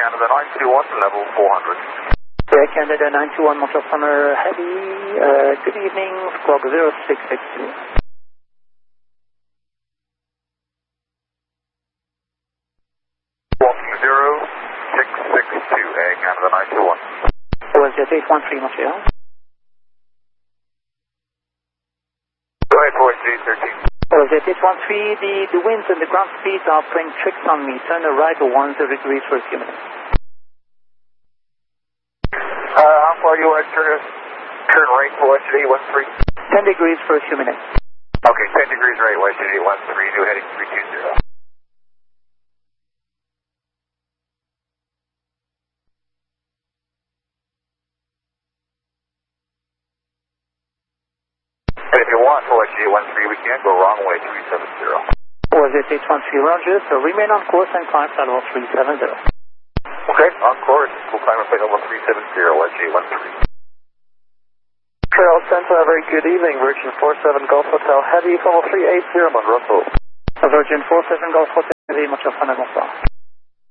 Canada 921, level 400. Air Canada 921, Montreal Summer Heavy, good evening, squawk 0662. Walking 0662, Air Canada 921. OSJet 813, Montreal. Go ahead, Force G13. OSJet 813, the winds and the ground speeds are playing tricks on me. Turn right 10 degrees for a few minutes. How far you want to turn right for West 813? 10 degrees for a few minutes. Okay, 10 degrees right, West 813, new heading 320. And if you want for West 813, we can go wrong way 370. OSJet 813, Roger, so remain on course and climb flight level 370. Okay, on course, we'll climb flight level 370, West 813. Trail Center, very good evening. Virgin 47 Golf Hotel Heavy, level 380, Monroe. Virgin 47 Golf Hotel Heavy, Montreal, bonsoir.